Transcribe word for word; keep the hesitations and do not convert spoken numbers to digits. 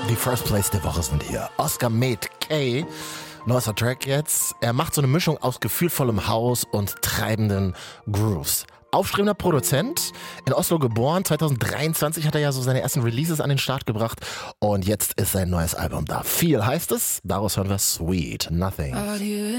Die First Place der Woche sind hier. Oscar Made K. Neuester Track jetzt. Er macht so eine Mischung aus gefühlvollem House und treibenden Grooves. Aufstrebender Produzent, in Oslo geboren, zwanzig dreiundzwanzig hat er ja so seine ersten Releases an den Start gebracht und jetzt ist sein neues Album da. Viel heißt es, daraus hören wir Sweet Nothing.